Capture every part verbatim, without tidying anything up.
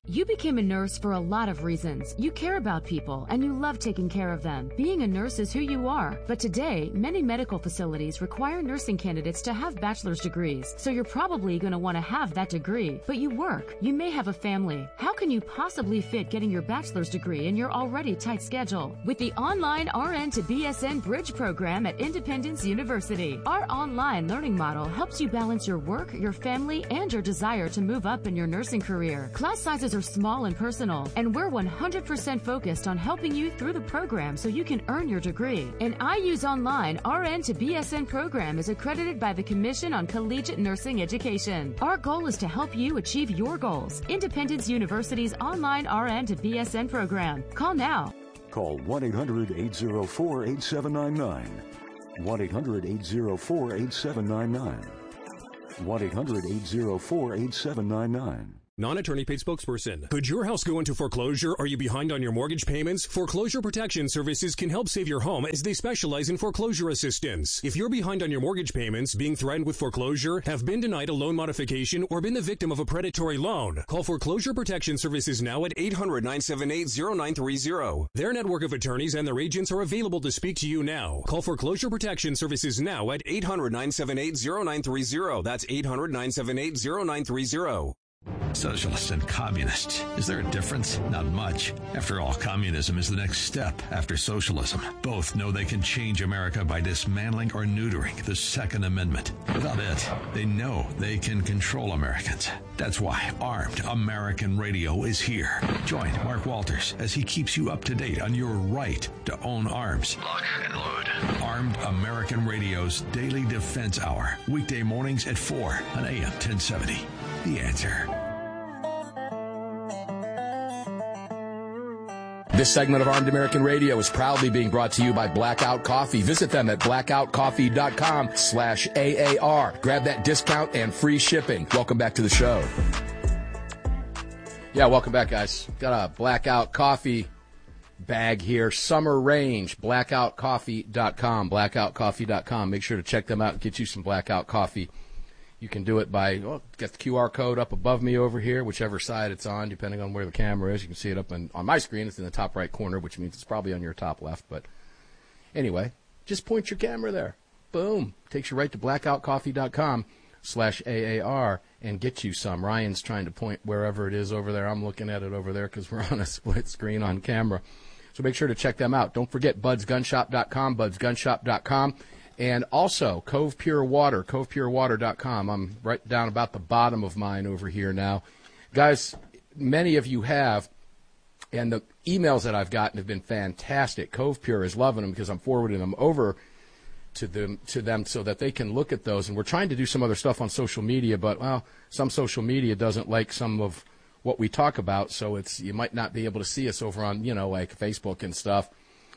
You became a nurse for a lot of reasons. You care about people and you love taking care of them. Being a nurse is who you are. But today, many medical facilities require nursing candidates to have bachelor's degrees. So you're probably going to want to have that degree. But you work. You may have a family. How can you possibly fit getting your bachelor's degree in your already tight schedule? With the online R N to B S N Bridge program at Independence University, our online learning model helps you balance your work, your family, and your desire to move up in your nursing career. Class sizes are small and personal, and we're one hundred percent focused on helping you through the program so you can earn your degree. An I U's Online R N to B S N program is accredited by the Commission on Collegiate Nursing Education. Our goal is to help you achieve your goals. Independence University's online R N to B S N program. Call now. Call one eight hundred eight oh four eight seven nine nine. one eight hundred eight oh four eight seven nine nine. one eight hundred eight oh four eight seven nine nine. Non-attorney paid spokesperson. Could your house go into foreclosure? Are you behind on your mortgage payments? Foreclosure Protection Services can help save your home as they specialize in foreclosure assistance. If you're behind on your mortgage payments, being threatened with foreclosure, have been denied a loan modification, or been the victim of a predatory loan, call Foreclosure Protection Services now at eight hundred nine seven eight oh nine three oh. Their network of attorneys and their agents are available to speak to you now. Call Foreclosure Protection Services now at eight hundred nine seven eight oh nine three oh. That's eight hundred nine seven eight oh nine three oh. Socialists and communists. Is there a difference? Not much. After all, communism is the next step after socialism. Both know they can change America by dismantling or neutering the Second Amendment. Without it, they know they can control Americans. That's why Armed American Radio is here. Join Mark Walters as he keeps you up to date on your right to own arms. Lock and load. Armed American Radio's Daily Defense Hour. Weekday mornings at four on A M ten seventy. The Answer. This segment of Armed American Radio is proudly being brought to you by Blackout Coffee. Visit them at blackout coffee dot com slash A A R. Grab that discount and free shipping. Welcome back to the show. Yeah, welcome back, guys. Got a Blackout Coffee bag here. Summer Range, blackout coffee dot com, blackout coffee dot com. Make sure to check them out and get you some Blackout Coffee. You can do it by, well, get the Q R code up above me over here, whichever side it's on, depending on where the camera is. You can see it up on, on my screen. It's in the top right corner, which means it's probably on your top left. But anyway, just point your camera there. Boom. Takes you right to blackout coffee dot com slash A A R and get you some. Ryan's trying to point wherever it is over there. I'm looking at it over there because we're on a split screen on camera. So make sure to check them out. Don't forget buds gun shop dot com, buds gun shop dot com. And also, Cove Pure Water, cove pure water dot com. I'm right down about the bottom of mine over here now. Guys, many of you have, and the emails that I've gotten have been fantastic. Cove Pure is loving them because I'm forwarding them over to them, to them so that they can look at those. And we're trying to do some other stuff on social media, but, well, some social media doesn't like some of what we talk about, so it's you might not be able to see us over on, you know, like Facebook and stuff.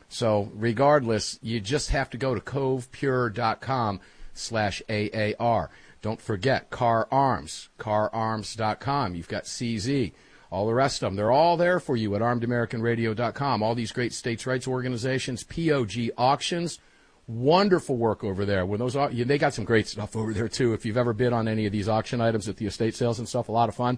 So regardless, you just have to go to cove pure dot com slash A A R. Don't forget Car Arms, car arms dot com. You've got C Z, all the rest of them. They're all there for you at armed american radio dot com. All these great states' rights organizations, P O G Auctions, wonderful work over there. When those they got some great stuff over there too. If you've ever bid on any of these auction items at the estate sales and stuff, a lot of fun.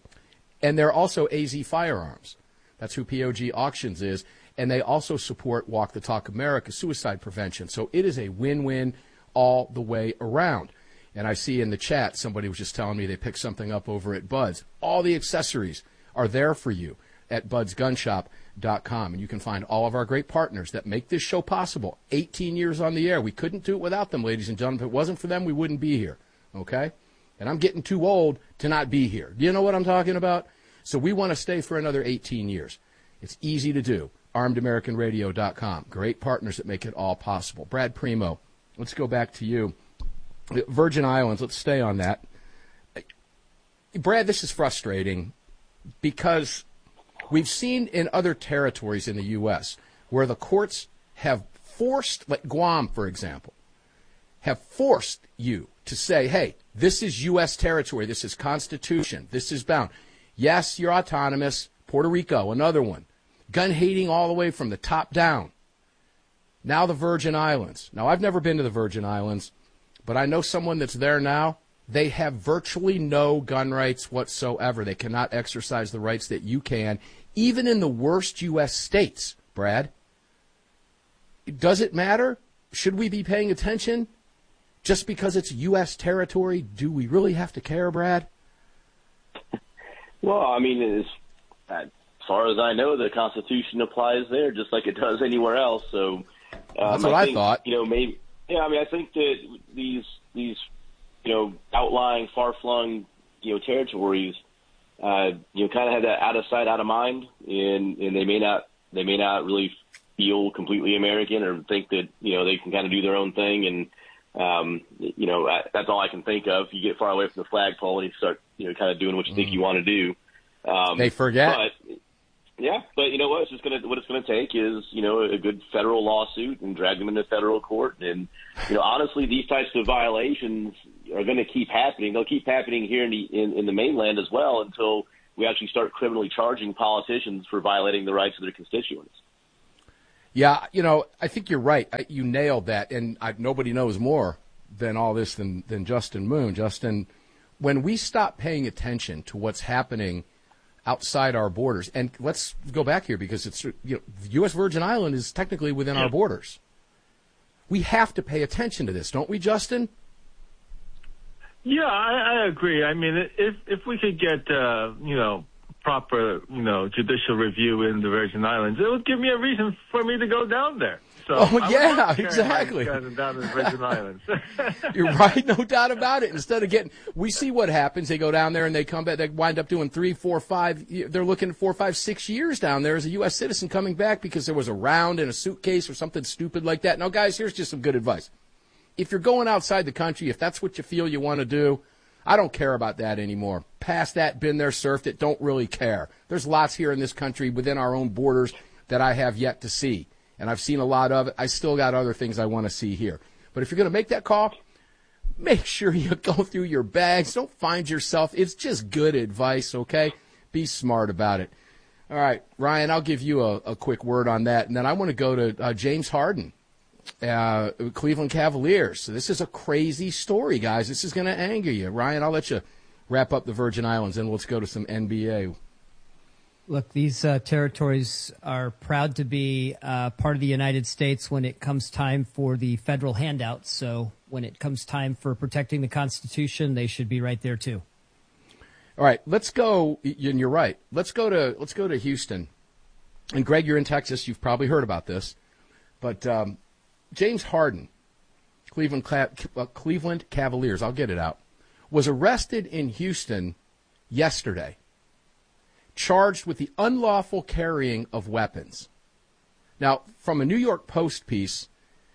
And they're also A Z Firearms. That's who P O G Auctions is. And they also support Walk the Talk America suicide prevention. So it is a win-win all the way around. And I see in the chat somebody was just telling me they picked something up over at Bud's. All the accessories are there for you at buds gun shop dot com. And you can find all of our great partners that make this show possible. eighteen years on the air. We couldn't do it without them, ladies and gentlemen. If it wasn't for them, we wouldn't be here. Okay? And I'm getting too old to not be here. Do you know what I'm talking about? So we want to stay for another eighteen years. It's easy to do. armed american radio dot com. Great partners that make it all possible. Brad Primo, let's go back to you. Virgin Islands, let's stay on that. Brad, this is frustrating because we've seen in other territories in the U S where the courts have forced, like Guam, for example, have forced you to say, hey, this is U S territory, this is Constitution, this is bound. Yes, you're autonomous. Puerto Rico, another one. Gun hating all the way from the top down. Now the Virgin Islands. Now, I've never been to the Virgin Islands, but I know someone that's there now. They have virtually no gun rights whatsoever. They cannot exercise the rights that you can, even in the worst U S states, Brad. Does it matter? Should we be paying attention? Just because it's U S territory, do we really have to care, Brad? Well, I mean, as, as far as I know, the Constitution applies there just like it does anywhere else. So um, that's what I, I think, thought. You know, maybe. Yeah, I mean, I think that these these you know outlying, far-flung you know territories, uh, you know, kind of have that out of sight, out of mind, and and they may not they may not really feel completely American or think that you know they can kind of do their own thing. And um, you know, that's all I can think of. You get far away from the flagpole and you start, you know, kind of doing what you mm. think you want to do. Um, they forget. But, yeah, but you know what? It's just gonna what it's gonna take is you know a good federal lawsuit and drag them into federal court. And you know, honestly, these types of violations are going to keep happening. They'll keep happening here in the in, in the mainland as well until we actually start criminally charging politicians for violating the rights of their constituents. Yeah, you know, I think you're right. I, you nailed that, and I, nobody knows more than all this than, than Justin Moon. Justin, when we stop paying attention to what's happening outside our borders, and let's go back here because it's you know, U S Virgin Island is technically within yeah. our borders. We have to pay attention to this, don't we, Justin? Yeah, I, I agree. I mean, if if we could get uh, you know. proper, you know, judicial review in the Virgin Islands, it would give me a reason for me to go down there. So oh, yeah, exactly. Down in the Virgin Islands. You're right, no doubt about it. Instead of getting, we see what happens. They go down there and they come back, they wind up doing three, four, five, they're looking at four, five, six years down there as a U S citizen coming back because there was a round in a suitcase or something stupid like that. Now, guys, here's just some good advice. If you're going outside the country, if that's what you feel you want to do, I don't care about that anymore. Past that, been there, surfed it, don't really care. There's lots here in this country within our own borders that I have yet to see. And I've seen a lot of it. I still got other things I want to see here. But if you're going to make that call, make sure you go through your bags. Don't find yourself. It's just good advice, okay? Be smart about it. All right, Ryan, I'll give you a, a quick word on that. And then I want to go to uh, James Harden. Uh, Cleveland Cavaliers. So this is a crazy story, guys. This is going to anger you. Ryan, I'll let you wrap up the Virgin Islands, and let's go to some N B A. Look, these uh, territories are proud to be uh, part of the United States when it comes time for the federal handouts. So when it comes time for protecting the Constitution, they should be right there too. All right, let's go. And you're right. Let's go to let's go to Houston. And Greg, you're in Texas. You've probably heard about this, but. Um, James Harden, Cleveland, uh, Cleveland Cavaliers, I'll get it out, was arrested in Houston yesterday, charged with the unlawful carrying of weapons. Now, from a New York Post piece,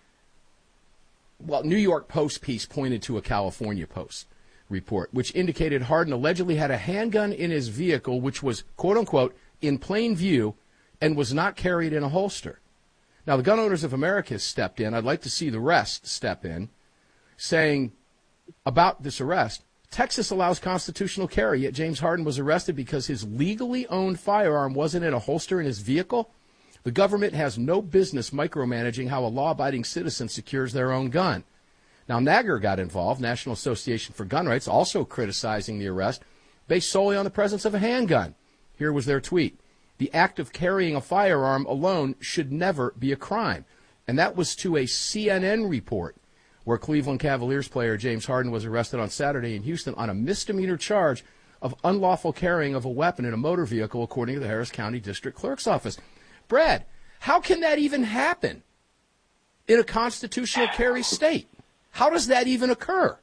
well, New York Post piece pointed to a California Post report, which indicated Harden allegedly had a handgun in his vehicle, which was, quote unquote, in plain view and was not carried in a holster. Now, the Gun Owners of America has stepped in. I'd like to see the rest step in, saying about this arrest, Texas allows constitutional carry, yet James Harden was arrested because his legally owned firearm wasn't in a holster in his vehicle. The government has no business micromanaging how a law-abiding citizen secures their own gun. Now, N A G R got involved, National Association for Gun Rights, also criticizing the arrest based solely on the presence of a handgun. Here was their tweet. The act of carrying a firearm alone should never be a crime. And that was to a C N N report where Cleveland Cavaliers player James Harden was arrested on Saturday in Houston on a misdemeanor charge of unlawful carrying of a weapon in a motor vehicle, according to the Harris County District Clerk's Office. Brad, how can that even happen in a constitutional carry state? How does that even occur?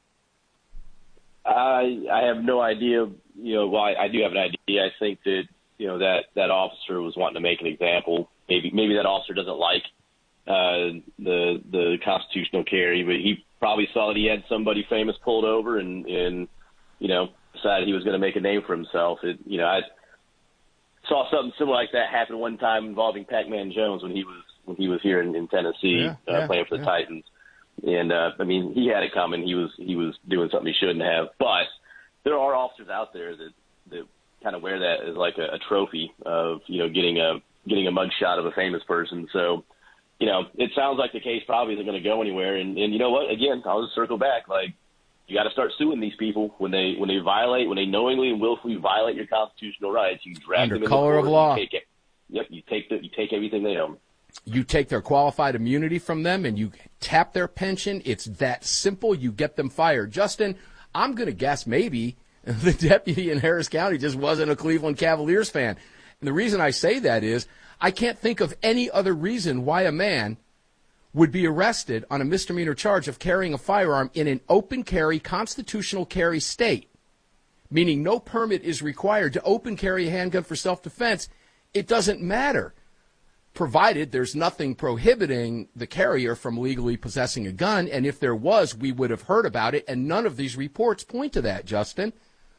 I I have no idea. You know, well, I, I do have an idea. I think that you know that that officer was wanting to make an example. Maybe maybe that officer doesn't like uh, the the constitutional carry, but he probably saw that he had somebody famous pulled over and and you know decided he was going to make a name for himself. It, you know, I saw something similar like that happen one time involving Pac-Man Jones when he was when he was here in, in Tennessee yeah, uh, yeah, playing for the yeah. Titans. And uh, I mean, he had it coming. He was he was doing something he shouldn't have. But there are officers out there that that kind of wear that as like a, a trophy of you know getting a getting a mugshot of a famous person. So you know, it sounds like the case probably isn't going to go anywhere. And and you know what? Again, I'll just circle back. Like you got to start suing these people when they when they violate, when they knowingly and willfully violate your constitutional rights. You drag Under them in color the of court, law. You take it. Yep, you take the, you take everything they own. You take their qualified immunity from them and you tap their pension. It's that simple. You get them fired. Justin, I'm going to guess maybe the deputy in Harris County just wasn't a Cleveland Cavaliers fan. And the reason I say that is I can't think of any other reason why a man would be arrested on a misdemeanor charge of carrying a firearm in an open carry, constitutional carry state, meaning no permit is required to open carry a handgun for self-defense. It doesn't matter, provided there's nothing prohibiting the carrier from legally possessing a gun. And if there was, we would have heard about it. And none of these reports point to that, Justin.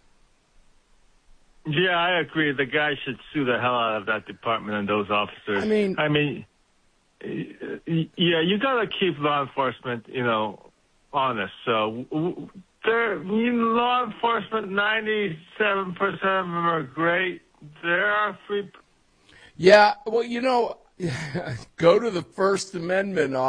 Yeah, I agree. The guy should sue the hell out of that department and those officers. I mean, I mean, yeah, you got to keep law enforcement, you know, honest. So there, you know, law enforcement, ninety-seven percent of them are great. There are free. Yeah, well, you know, go to the First Amendment